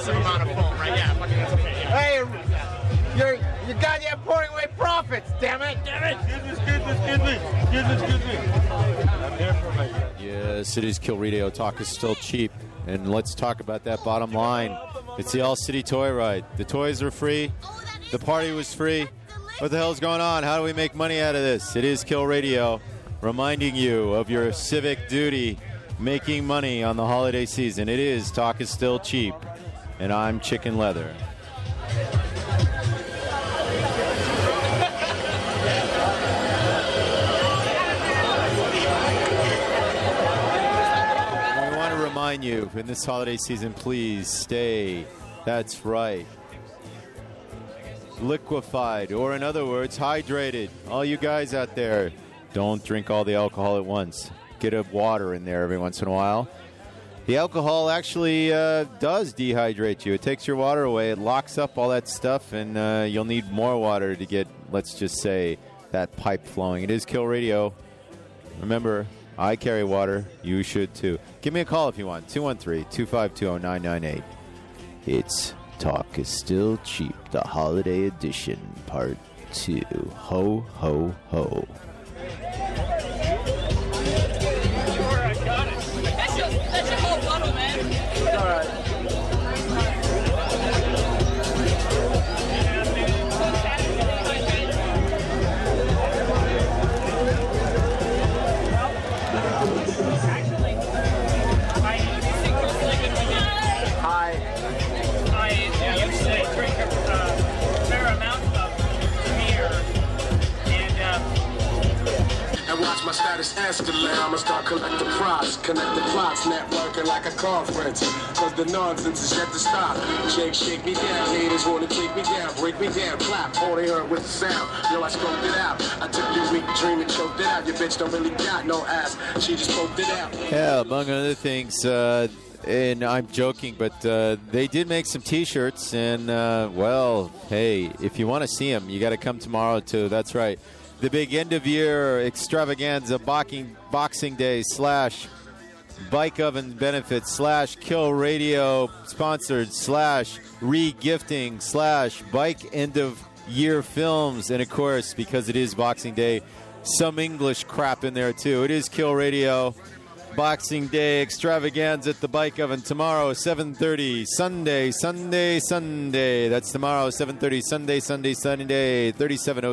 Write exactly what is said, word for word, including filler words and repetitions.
excessive amount of foam, right? Yeah, fucking that's okay. Yeah. Hey, you're you goddamn pouring away profits, damn it! Damn it! Excuse me, excuse me, excuse me, excuse me, excuse me. I'm here for my friend. Yes, it is Kill Radio. Talk is still cheap. And let's talk about that bottom line. It's the All City Toy Ride. The toys are free. The party was free. What the hell's going on? How do we make money out of this? It is Kill Radio, reminding you of your civic duty, making money on the holiday season. It is Talk is Still Cheap. And I'm Chicken Leather. Remind you in this holiday season, please stay, that's right, liquefied, or in other words, hydrated. All you guys out there, don't drink all the alcohol at once. Get a water in there every once in a while. The alcohol actually uh, does dehydrate you. It takes your water away, it locks up all that stuff, and uh, you'll need more water to get, let's just say, that pipe flowing. It is Kill Radio. Remember, I carry water. You should, too. Give me a call if you want. two one three, two five two, zero nine nine eight. It's Talk is Still Cheap, the Holiday Edition, Part two. Ho, ho, ho. That's your, that's your whole bottle, man. All right. Watch my status escalate, I'ma start collecting props, connect the plots, networking like a conference, cause the nonsense is yet to stop. Shake, shake me down, haters wanna take me down, break me down, clap, all they heard with the sound. Yo, I scoped it out, I took your weak dream and choked it out. Your bitch don't really got no ass, she just poked it out. Yeah, among other things, uh, and I'm joking, but uh, they did make some T-shirts, and, uh, well, hey, if you want to see them, you got to come tomorrow, too. That's right. The big end-of-year extravaganza, boxing, boxing Day slash Bike Oven benefits slash Kill Radio sponsored slash re-gifting slash Bike end-of-year films. And, of course, because it is Boxing Day, some English crap in there, too. It is Kill Radio. Boxing Day extravaganza at the Bike Oven tomorrow, seven thirty, Sunday, Sunday, Sunday. That's tomorrow, seven thirty, Sunday, Sunday, Sunday, thirty-seven oh